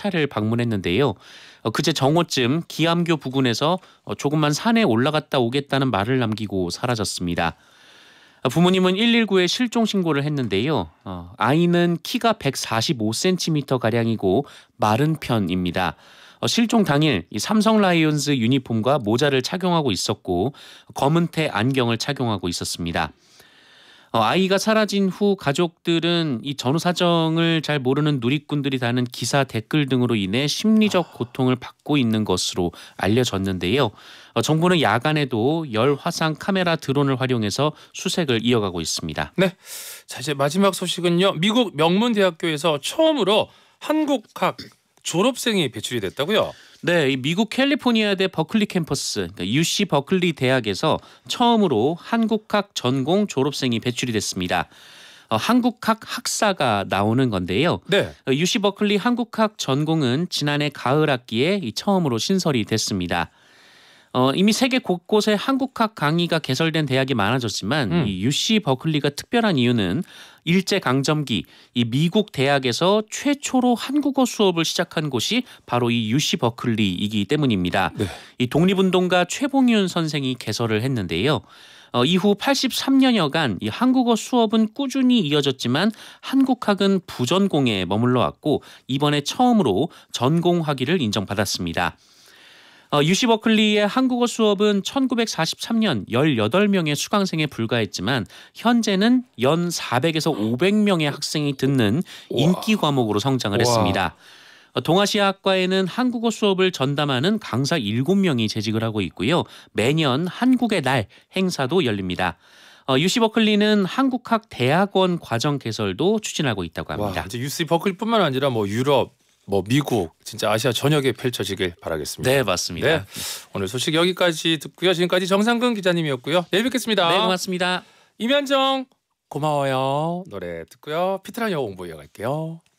차를 방문했는데요. 그제 정오쯤 기암교 부근에서 조금만 산에 올라갔다 오겠다는 말을 남기고 사라졌습니다. 부모님은 119에 실종 신고를 했는데요. 아이는 키가 145cm가량이고 마른 편입니다. 실종 당일 이 삼성 라이온즈 유니폼과 모자를 착용하고 있었고 검은테 안경을 착용하고 있었습니다. 아이가 사라진 후 가족들은 이 전후 사정을 잘 모르는 누리꾼들이 다는 기사 댓글 등으로 인해 심리적 고통을 받고 있는 것으로 알려졌는데요. 정부는 야간에도 열 화상 카메라 드론을 활용해서 수색을 이어가고 있습니다. 네, 자 이제 마지막 소식은요. 미국 명문대학교에서 처음으로 한국학 졸업생이 배출이 됐다고요? 네, 이 미국 캘리포니아대 버클리 캠퍼스, 그러니까 UC 버클리 대학에서 처음으로 한국학 전공 졸업생이 배출이 됐습니다. 한국학 학사가 나오는 건데요. 네. UC 버클리 한국학 전공은 지난해 가을 학기에 처음으로 신설이 됐습니다. 이미 세계 곳곳에 한국학 강의가 개설된 대학이 많아졌지만 이 UC 버클리가 특별한 이유는 일제강점기 이 미국 대학에서 최초로 한국어 수업을 시작한 곳이 바로 이 UC 버클리이기 때문입니다. 네. 이 독립운동가 최봉윤 선생이 개설을 했는데요. 이후 83년여간 이 한국어 수업은 꾸준히 이어졌지만 한국학은 부전공에 머물러 왔고 이번에 처음으로 전공학위를 인정받았습니다. UC 버클리의 한국어 수업은 1943년 18명의 수강생에 불과했지만 현재는 연 400에서 500명의 학생이 듣는 인기 과목으로 성장을 했습니다. 동아시아학과에는 한국어 수업을 전담하는 강사 7명이 재직을 하고 있고요. 매년 한국의 날 행사도 열립니다. UC 버클리는 한국학 대학원 과정 개설도 추진하고 있다고 합니다. 와, 이제 UC 버클리뿐만 아니라 뭐 유럽, 뭐 미국, 진짜 아시아 전역에 펼쳐지길 바라겠습니다. 네, 맞습니다. 네, 오늘 소식 여기까지 듣고요. 지금까지 정상근 기자님이었고요. 내일 뵙겠습니다. 네, 고맙습니다. 임현정 고마워요. 노래 듣고요. 피트란 영어 공부 이어갈게요.